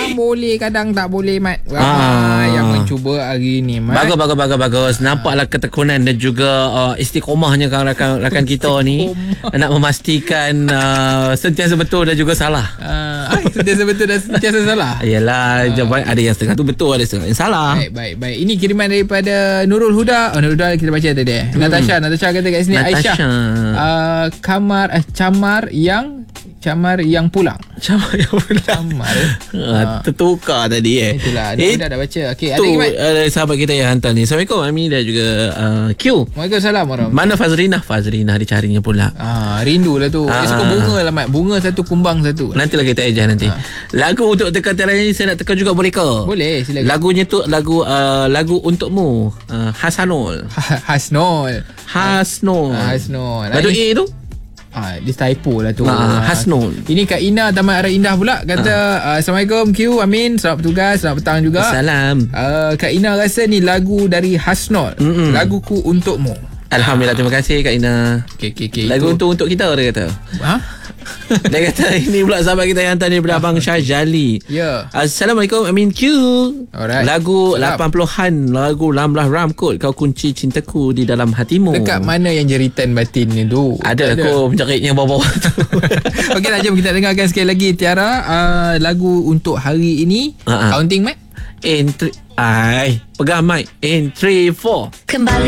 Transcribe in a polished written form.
kadang boleh, kadang tak boleh, Mat. Yang mencuba hari ni, Mat. Bagus. Nampaklah ketekunan dan juga istiqomahnya kan rakan kita ni nak memastikan sentiasa betul dan juga salah. Sentiasa betul dan sentiasa salah. Yalah, ada yang setengah tu betul, ada setengah yang salah. Baik. Ini kiriman daripada Nurul Huda. Nurul Huda kita baca tadi. Natasha kata kat sini, Aisyah. Camar yang pulang. Tertukar tadi Itulah, Nurul Huda dah baca. Okey, ada ada sahabat kita yang hantar ni. Assalamualaikum Ami dan juga Q. Waalaikumsalam warahmatullahi. Mana Fazrinah dicarinya pula. Rindu lah tu. Suka bunga lah, Mat. Bunga satu, kumbang satu. Nantilah kita ejah nanti. Lagu untuk tekan talian ni saya nak tekan juga, boleh ke? Boleh, silakan. Lagunya tu lagu untukmu. Hasnul. Lepas tu A tu? Dia typo lah tu. Hasnul. Ini Kak Ina Taman Arah Indah pula kata Assalamualaikum Q, Amin, selamat bertugas, selamat petang juga. Salam. Kak Ina rasa ni lagu dari Hasnul. Laguku untukmu. Alhamdulillah, terima kasih Kak Ina. Okay, lagu untuk kita, dia kata. Dia kata ini pula sahabat kita yang hantar daripada Abang Syahjali. Assalamualaikum Amin Q. Alright. Lagu 80-an, lagu Lamlah Ramkut, kau kunci cintaku di dalam hatimu. Dekat mana yang jeritan batin ni tu? Ada aku menjeritnya bawah-bawah tu. Okey lah, jom kita dengarkan sekali lagi Tiara, lagu untuk hari ini. Counting, Mat? Pegang mic. In 3, 4. Kembali